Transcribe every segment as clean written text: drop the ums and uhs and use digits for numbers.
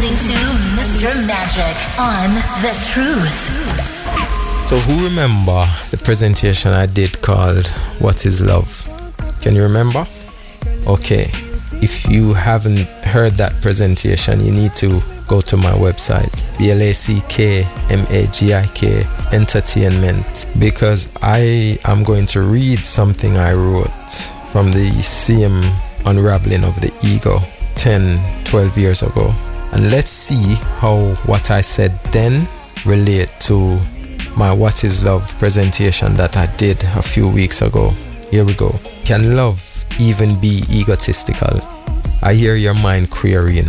listening to Mr. Magic on The Truth. So who remember the presentation I did called What is Love? Can you remember? Okay. If you haven't heard that presentation, you need to go to my website, BLACKMAGIK Entertainment, because I am going to read something I wrote from the same unraveling of the ego 10-12 years ago, and let's see how what I said then relate to my What is Love presentation that I did a few weeks ago. Here we go. Can love even be egotistical? I hear your mind querying.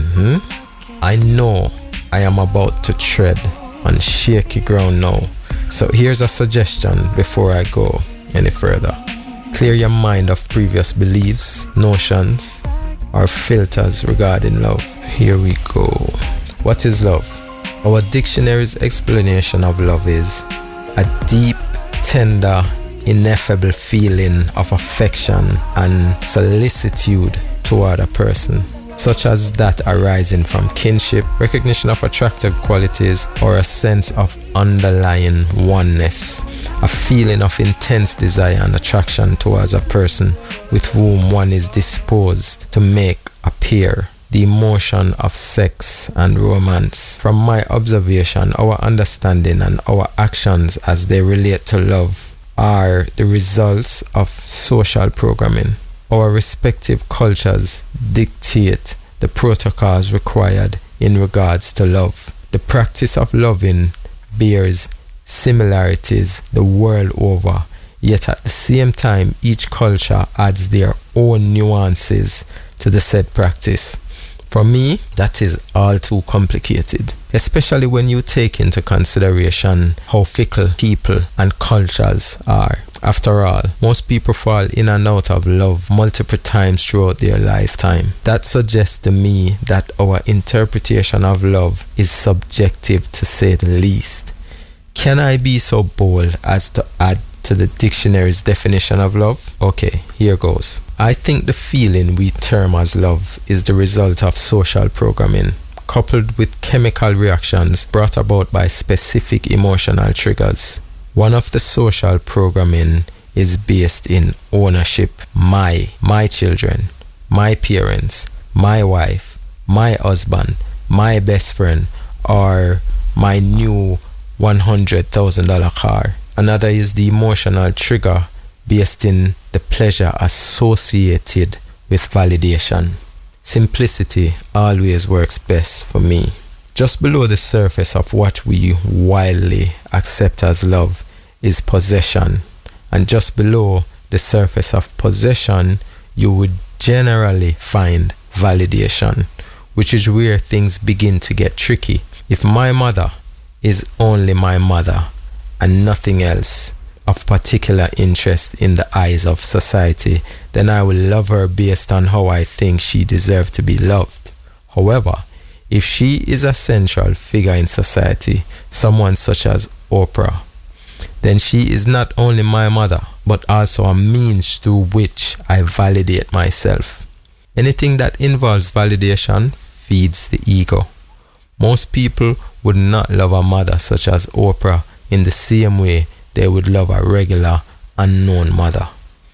I know I am about to tread on shaky ground now. So here's a suggestion before I go any further. Clear your mind of previous beliefs, notions, or filters regarding love. Here we go. What is love? Our dictionary's explanation of love is a deep, tender, ineffable feeling of affection and solicitude toward a person, such as that arising from kinship, recognition of attractive qualities, or a sense of underlying oneness, a feeling of intense desire and attraction towards a person with whom one is disposed to make a pair. The emotion of sex and romance. From my observation, our understanding and our actions as they relate to love are the results of social programming. Our respective cultures dictate the protocols required in regards to love. The practice of loving bears similarities the world over, yet at the same time each culture adds their own nuances to the said practice. For me, that is all too complicated, especially when you take into consideration how fickle people and cultures are. After all, most people fall in and out of love multiple times throughout their lifetime. That suggests to me that our interpretation of love is subjective, to say the least. Can I be so bold as to add to the dictionary's definition of love? Okay, here goes. I think the feeling we term as love is the result of social programming, coupled with chemical reactions brought about by specific emotional triggers. One of the social programming is based in ownership. My children, my parents, my wife, my husband, my best friend, or my new $100,000 car. Another is the emotional trigger based in the pleasure associated with validation. Simplicity always works best for me. Just below the surface of what we widely accept as love is possession, and just below the surface of possession you would generally find validation, which is where things begin to get tricky. If my mother is only my mother and nothing else of particular interest in the eyes of society, then I will love her based on how I think she deserves to be loved. However, if she is a central figure in society, someone such as Oprah, then she is not only my mother, but also a means through which I validate myself. Anything that involves validation feeds the ego. Most people would not love a mother such as Oprah in the same way they would love a regular, unknown mother.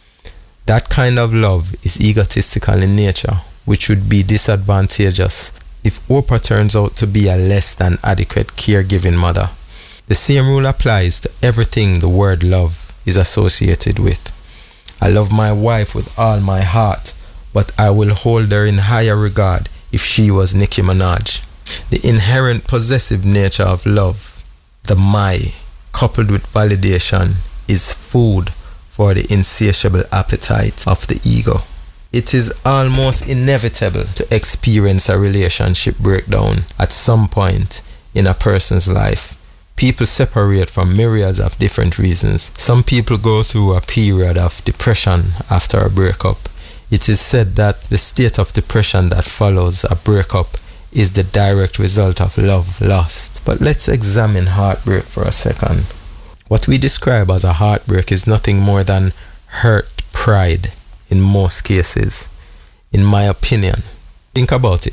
That kind of love is egotistical in nature, which would be disadvantageous if Oprah turns out to be a less than adequate caregiving mother. The same rule applies to everything the word love is associated with. I love my wife with all my heart, but I will hold her in higher regard if she was Nicki Minaj. The inherent possessive nature of love, the my, coupled with validation, is food for the insatiable appetite of the ego. It is almost inevitable to experience a relationship breakdown at some point in a person's life. People separate for myriads of different reasons. Some people go through a period of depression after a breakup. It is said that the state of depression that follows a breakup is the direct result of love lost. But let's examine heartbreak for a second. What we describe as a heartbreak is nothing more than hurt pride in most cases. In my opinion, think about it.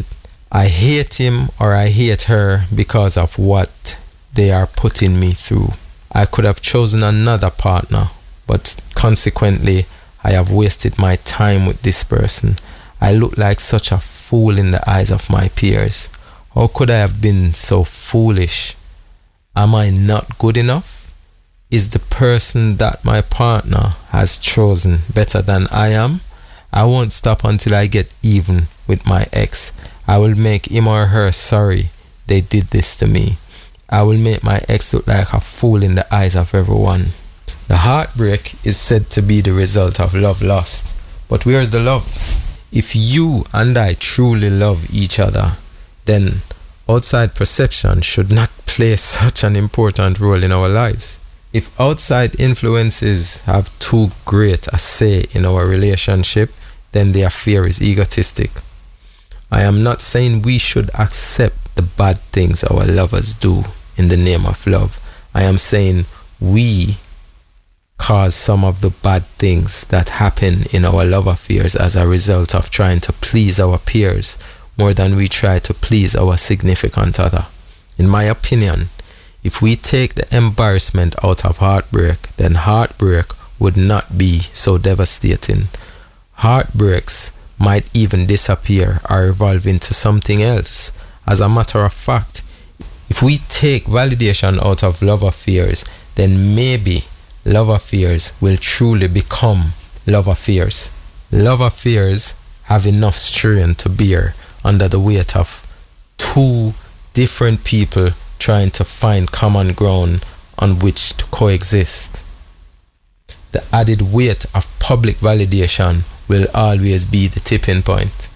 I hate him or I hate her because of what they are putting me through. I could have chosen another partner, but consequently, I have wasted my time with this person. I look like such a fool in the eyes of my peers. How could I have been so foolish? Am I not good enough? Is the person that my partner has chosen better than I am? I won't stop until I get even with my ex. I will make him or her sorry they did this to me. I will make my ex look like a fool in the eyes of everyone. The heartbreak is said to be the result of love lost. But where's the love? If you and I truly love each other, then outside perception should not play such an important role in our lives. If outside influences have too great a say in our relationship, then the affair is egotistic. I am not saying we should accept the bad things our lovers do in the name of love. I am saying we cause some of the bad things that happen in our love affairs as a result of trying to please our peers more than we try to please our significant other. In my opinion, if we take the embarrassment out of heartbreak, then heartbreak would not be so devastating. Heartbreaks might even disappear or evolve into something else. As a matter of fact, if we take validation out of love affairs, then maybe love affairs will truly become love affairs. Love affairs have enough strain to bear under the weight of two different people trying to find common ground on which to coexist. The added weight of public validation will always be the tipping point.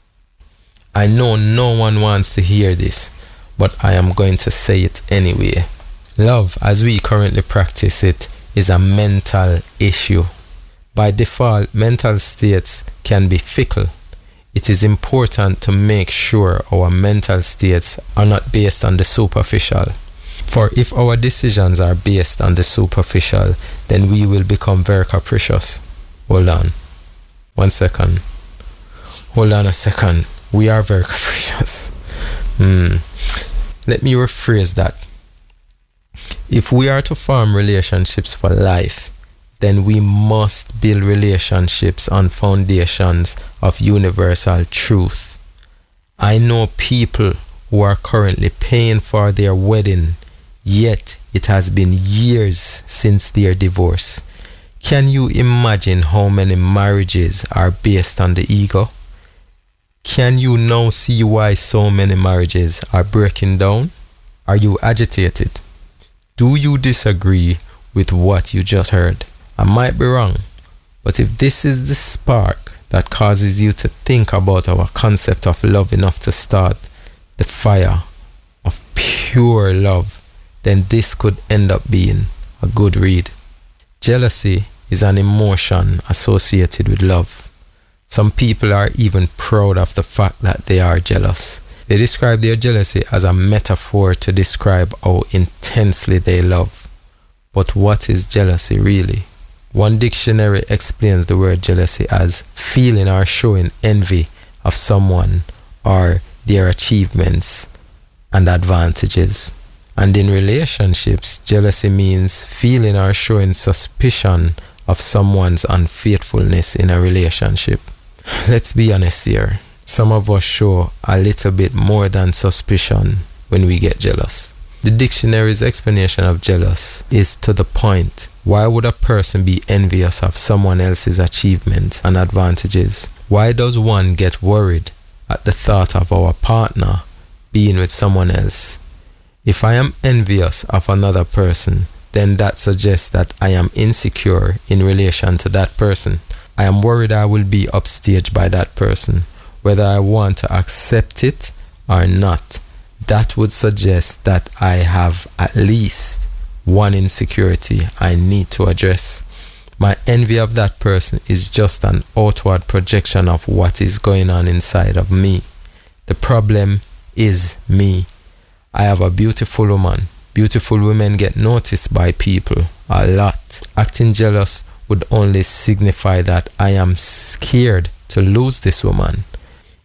I know no one wants to hear this, but I am going to say it anyway. Love, as we currently practice it, is a mental issue. By default, mental states can be fickle. It is important to make sure our mental states are not based on the superficial. For if our decisions are based on the superficial, then we will become very capricious. Hold on. 1 second. Hold on a second. We are very capricious. Let me rephrase that. If we are to form relationships for life, then we must build relationships on foundations of universal truth. I know people who are currently paying for their wedding, yet it has been years since their divorce. Can you imagine how many marriages are based on the ego? Can you now see why so many marriages are breaking down? Are you agitated? Do you disagree with what you just heard? I might be wrong, but if this is the spark that causes you to think about our concept of love enough to start the fire of pure love, then this could end up being a good read. Jealousy is an emotion associated with love. Some people are even proud of the fact that they are jealous. They describe their jealousy as a metaphor to describe how intensely they love. But what is jealousy really? One dictionary explains the word jealousy as feeling or showing envy of someone or their achievements and advantages. And in relationships, jealousy means feeling or showing suspicion of someone's unfaithfulness in a relationship. Let's be honest here. Some of us show a little bit more than suspicion when we get jealous. The dictionary's explanation of jealous is to the point. Why would a person be envious of someone else's achievements and advantages? Why does one get worried at the thought of our partner being with someone else? If I am envious of another person, then that suggests that I am insecure in relation to that person. I am worried I will be upstaged by that person, whether I want to accept it or not. That would suggest that I have at least one insecurity I need to address. My envy of that person is just an outward projection of what is going on inside of me. The problem is me. I have a beautiful woman. Beautiful women get noticed by people a lot. Acting jealous would only signify that I am scared to lose this woman.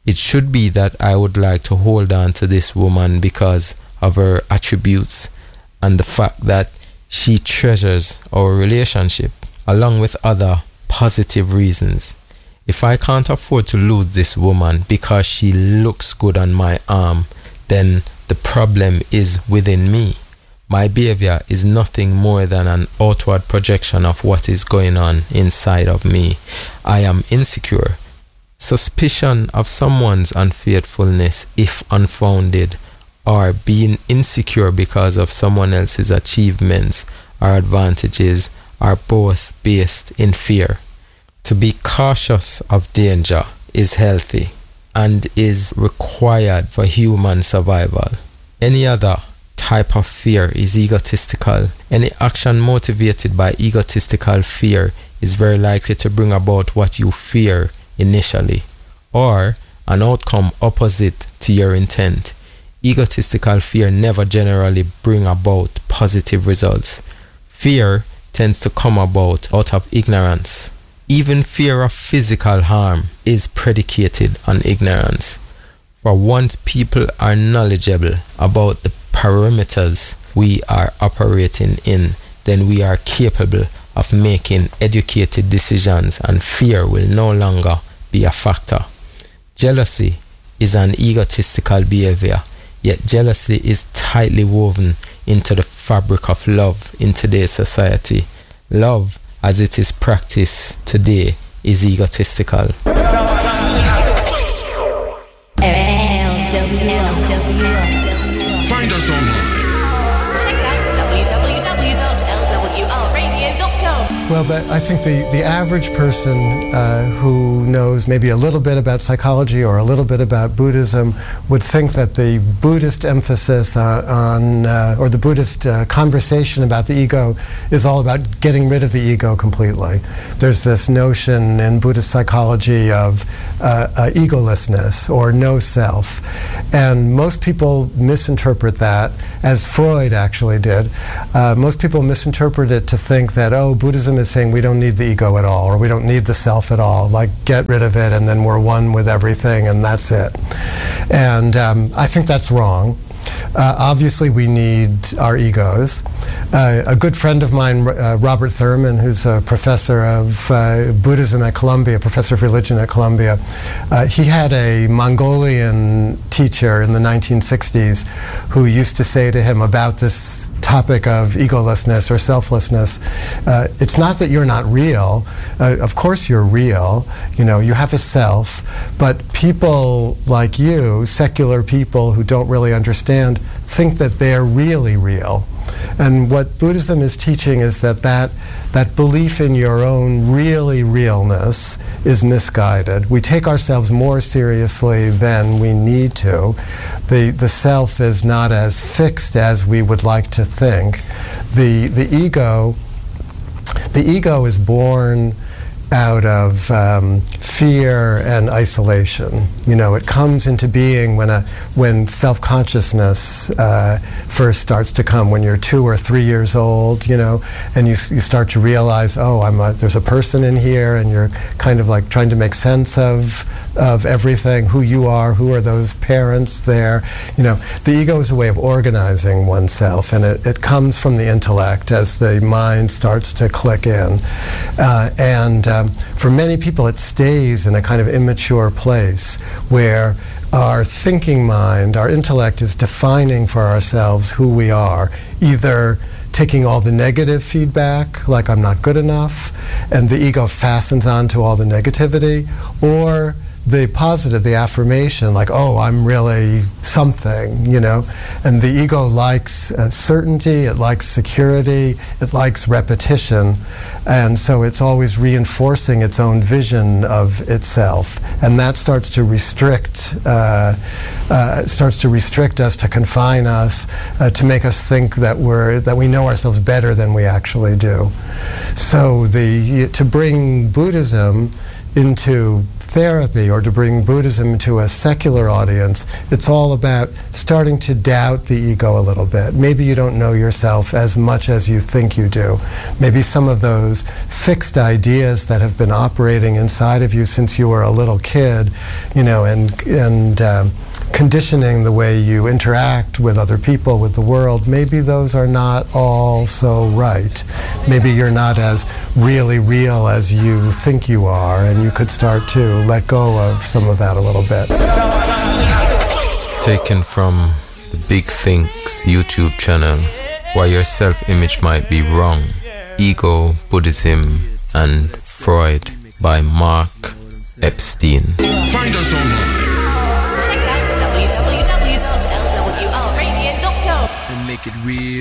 It should be that I would like to hold on to this woman because of her attributes and the fact that she treasures our relationship, along with other positive reasons. If I can't afford to lose this woman because she looks good on my arm, then the problem is within me. My behavior is nothing more than an outward projection of what is going on inside of me. I am insecure. Suspicion of someone's unfaithfulness, if unfounded, or being insecure because of someone else's achievements or advantages, are both based in fear. To be cautious of danger is healthy and is required for human survival. Any other type of fear is egotistical. Any action motivated by egotistical fear is very likely to bring about what you fear initially, or an outcome opposite to your intent. Egotistical fear never generally bring about positive results. Fear tends to come about out of ignorance. Even fear of physical harm is predicated on ignorance. For once people are knowledgeable about the parameters we are operating in, then we are capable of making educated decisions, and fear will no longer be a factor. Jealousy is an egotistical behavior, yet jealousy is tightly woven into the fabric of love in today's society. Love, as it is practiced today, is egotistical. Find us online. Check out www.lwrradio.com. Well, I think the average person who knows maybe a little bit about psychology or a little bit about Buddhism would think that the Buddhist emphasis on or the Buddhist conversation about the ego is all about getting rid of the ego completely. There's this notion in Buddhist psychology of egolessness or no self. And most people misinterpret that, as Freud actually did. Most people misinterpret it to think that, oh, Buddhism is saying we don't need the ego at all, or we don't need the self at all. Like, get rid of it and then we're one with everything and that's it. And I think that's wrong. Obviously, we need our egos. A good friend of mine, Robert Thurman, who's a professor of Buddhism at Columbia, professor of religion at Columbia, he had a Mongolian teacher in the 1960s who used to say to him about this topic of egolessness or selflessness, it's not that you're not real. Of course you're real. You know, you have a self. But people like you, secular people who don't really understand, think that they're really real. And what Buddhism is teaching is that belief in your own really realness is misguided. We take ourselves more seriously than we need to. The self is not as fixed as we would like to think. The ego is born out of fear and isolation. You know, it comes into being when self-consciousness first starts to come, when you're 2 or 3 years old, you know, and you start to realize, oh, there's a person in here, and you're kind of like trying to make sense of everything, who you are, who are those parents there. You know, the ego is a way of organizing oneself, and it comes from the intellect as the mind starts to click in. For many people, it stays in a kind of immature place where our thinking mind, our intellect, is defining for ourselves who we are, either taking all the negative feedback, like I'm not good enough, and the ego fastens onto all the negativity, or the positive, the affirmation, like, oh, I'm really something, you know. And the ego likes certainty, it likes security, it likes repetition. And so it's always reinforcing its own vision of itself. And that starts to restrict us, to confine us, to make us think that we know ourselves better than we actually do. So to bring Buddhism into therapy or to bring Buddhism to a secular audience, it's all about starting to doubt the ego a little bit. Maybe you don't know yourself as much as you think you do. Maybe some of those fixed ideas that have been operating inside of you since you were a little kid, and conditioning the way you interact with other people, with the world, maybe those are not all so right. Maybe you're not as really real as you think you are, and you could start to let go of some of that a little bit. Taken from the Big Thinks YouTube channel, Why Your Self-Image Might Be Wrong, Ego, Buddhism, and Freud by Mark Epstein. Find us online. Check out www.lwrradio.com and make it real.